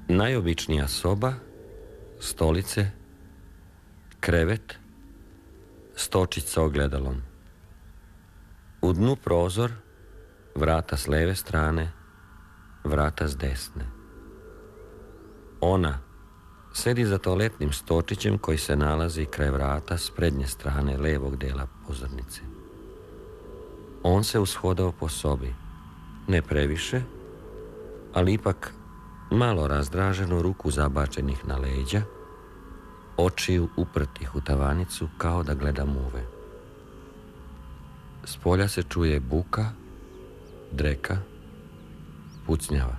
Najobičnija soba, stolice, krevet, stočić sa ogledalom. U dnu prozor, vrata s leve strane, vrata s desne. Ona sedi za toaletnim stočićem koji se nalazi kraj vrata s prednje strane levog dela pozornice. On se ushodao po sobi, ne previše, ali ipak malo razdraženo, ruku zabačenih na leđa, očiju uprtih u tavanicu kao da gleda muve. Spolja se čuje buka, dreka, pucnjava.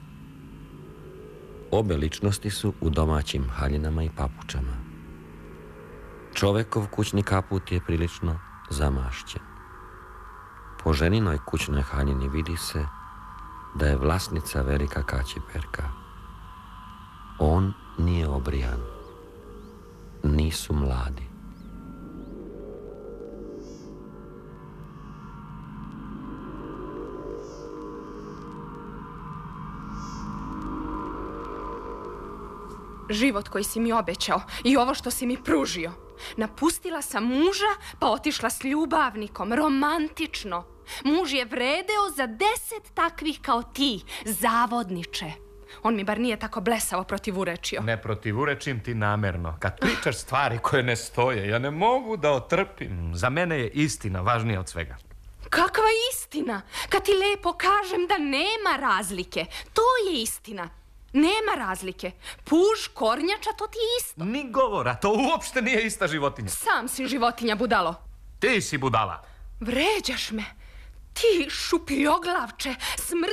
Obe ličnosti su u domaćim haljinama i papučama. Čovekov kućni kaput je prilično zamašćen. Po ženinoj kućnoj haljini vidi se da je vlasnica velika kaćiperka. On nije obrijan. Nisu mladi. Život koji si mi obećao i ovo što si mi pružio. Napustila sam muža, pa otišla s ljubavnikom, romantično. Muž je vredeo za 10 takvih kao ti, zavodniče. On mi bar nije tako blesavo protivurečio. Ne protivurečim ti namerno. Kad pričaš stvari koje ne stoje, ja ne mogu da otrpim. Za mene je istina važnija od svega. Kakva istina? Kad ti lepo kažem da nema razlike. To je istina. Nema razlike. Puž, kornjača, to ti je isto. Ni govora, to uopšte nije ista životinja. Sam si životinja, budalo. Ti si budala. Vređaš me. Ti šupljoglavče,